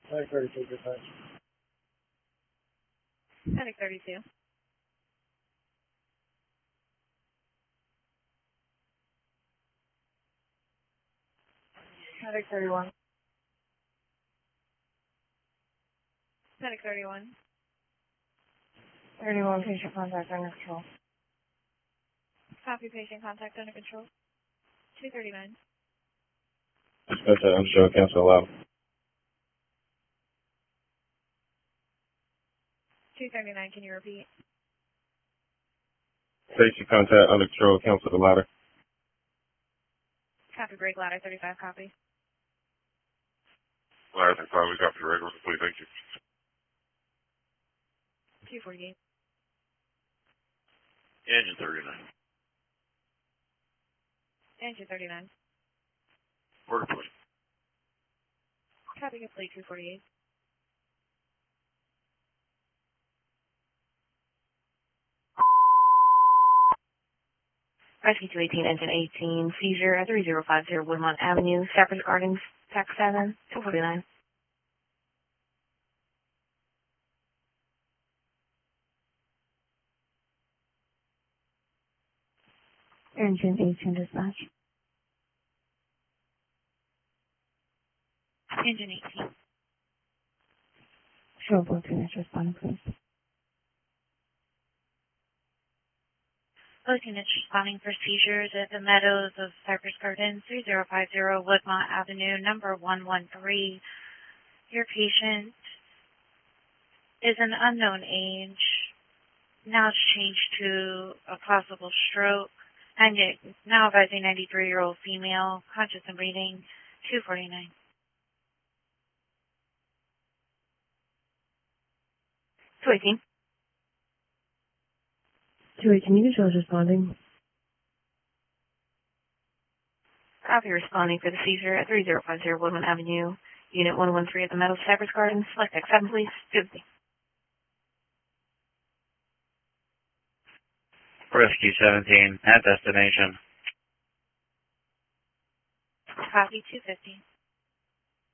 Medic 32, good time. Medic 32. Medic 31. Medic 31. 31, patient contact under control. Copy, patient contact under control. 239. Contact under control, cancel aloud. 239, can you repeat? Patient contact under control, cancel the ladder. Copy, break ladder 35, copy. Ladder 35, we copy regular, please, thank you. 248. Engine 39. Engine 39. Order, please. Copy, complete 248. Rescue 218, engine 18, seizure at 3050 Woodmont Avenue, Cypress Gardens, Tech 7, 249. Engine 18, dispatch. Engine 18. Show both units responding, please. Both units responding for seizures at the Meadows of Cypress Gardens, 3050 Woodmont Avenue, number 113. Your patient is an unknown age. Now it's changed to a possible stroke. And yet, now advising 93-year-old female, conscious and breathing, 249. 218. 218, unit shows responding. Copy, responding for the seizure at 3050 Woodmont Avenue, unit 113 at the Meadows Cypress Gardens. Select Tech 7, please. 50. Rescue 17, at destination. Copy, 250.